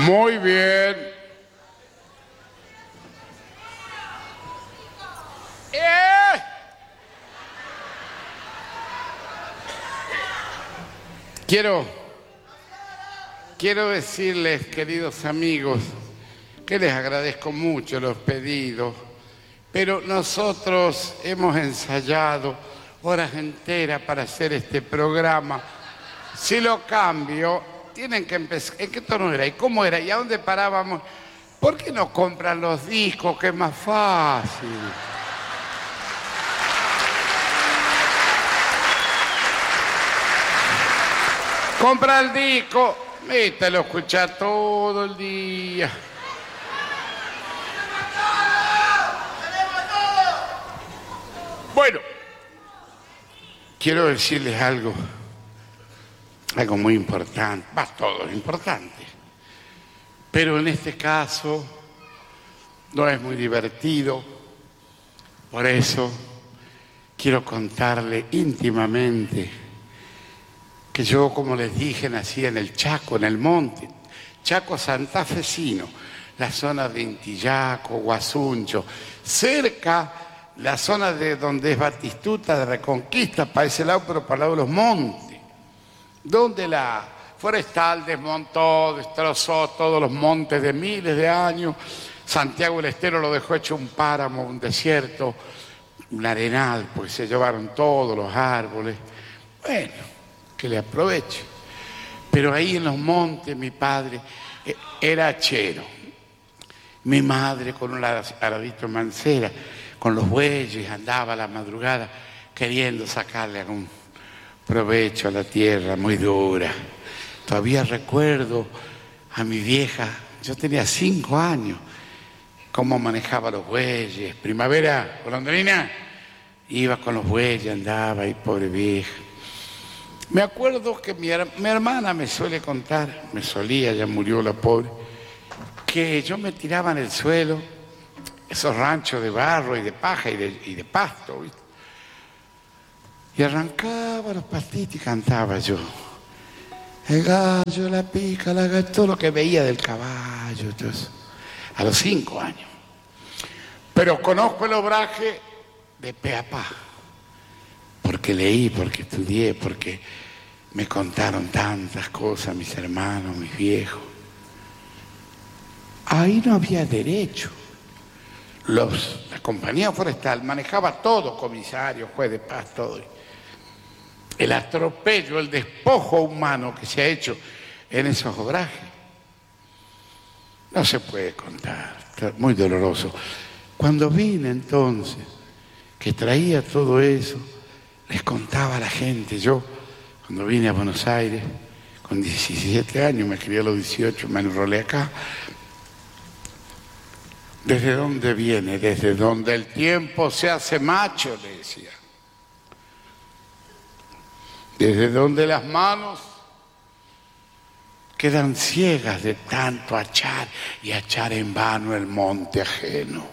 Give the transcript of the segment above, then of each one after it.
Muy bien. Quiero decirles, queridos amigos, que les agradezco mucho los pedidos, pero nosotros hemos ensayado horas enteras para hacer este programa. Si lo cambio, tienen que empezar. ¿En qué tono era? ¿Y cómo era? ¿Y a dónde parábamos? ¿Por qué no compran los discos, que es más fácil? Compra el disco, te lo escuchás todo el día. Bueno, quiero decirles algo muy importante. Todo es importante. Pero en este caso no es muy divertido. Por eso quiero contarle íntimamente que yo, como les dije, nací en el Chaco, en el monte, Chaco santafesino, la zona de Intillaco, Guasuncho, cerca la zona de donde es Batistuta, de Reconquista, para ese lado, pero para el lado de los montes, donde la forestal desmontó, destrozó todos los montes de miles de años. Santiago del Estero lo dejó hecho un páramo, un desierto, un arenal, pues se llevaron todos los árboles. Bueno, que le aproveche. Pero ahí en los montes mi padre era hachero. Mi madre con un aradito mancera, con los bueyes, andaba a la madrugada queriendo sacarle algún provecho a la tierra muy dura. Todavía recuerdo a mi vieja, yo tenía 5 años, cómo manejaba los bueyes. Primavera, golondrina, iba con los bueyes, andaba y pobre vieja. Me acuerdo que mi hermana me suele contar, ya murió la pobre, que yo me tiraba en el suelo, esos ranchos de barro y de paja y de pasto, ¿viste? Y arrancaba los pastitos y cantaba yo. El gallo, la pica, la gata, todo lo que veía del caballo, todo eso, a los 5 años. Pero conozco el obraje de pe a pa. Porque leí, porque estudié, porque me contaron tantas cosas mis hermanos, mis viejos. Ahí no había derecho. La compañía forestal manejaba todo, comisario, juez de paz, todo. El atropello, el despojo humano que se ha hecho en esos obrajes, no se puede contar, muy doloroso. Cuando vine entonces, que traía todo eso, les contaba a la gente. Yo, cuando vine a Buenos Aires, con 17 años, me crié a los 18, me enrolé acá. ¿Desde dónde viene? Desde donde el tiempo se hace macho, le decía. Desde donde las manos quedan ciegas de tanto achar y achar en vano el monte ajeno.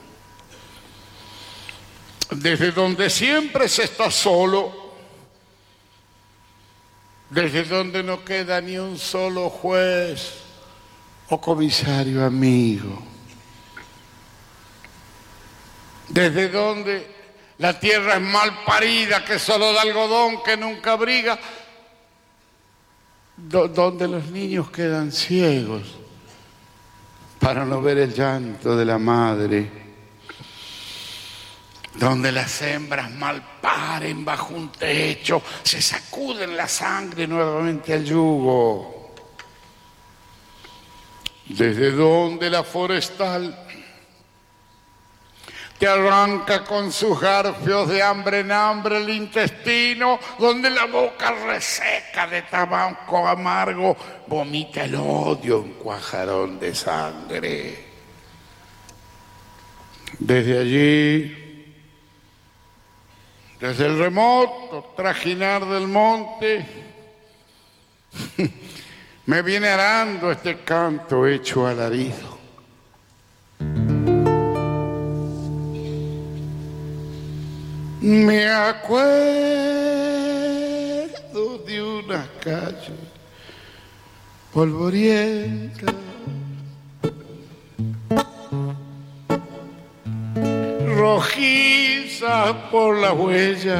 Desde donde siempre se está solo, desde donde no queda ni un solo juez o comisario amigo, desde donde la tierra es mal parida, que solo da algodón, que nunca abriga, donde los niños quedan ciegos para no ver el llanto de la madre, donde las hembras mal paren bajo un techo, se sacuden la sangre nuevamente al yugo, desde donde la forestal te arranca con sus garfios de hambre en hambre el intestino, donde la boca reseca de tabaco amargo vomita el odio en cuajarón de sangre. Desde allí, desde el remoto trajinar del monte, me viene arando este canto hecho alarido. Me acuerdo de una calle polvorienta rojizas por las huellas